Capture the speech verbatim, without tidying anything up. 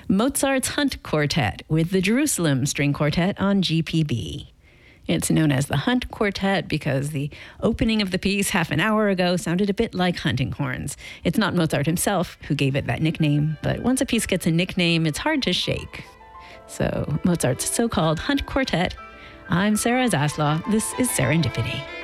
Mozart's Hunt Quartet with the Jerusalem String Quartet on G P B. It's known as the Hunt Quartet because the opening of the piece half an hour ago sounded a bit like hunting horns. It's not Mozart himself who gave it that nickname, but once a piece gets a nickname, it's hard to shake. So Mozart's so-called Hunt Quartet. I'm Sarah Zaslow. This is Serendipity.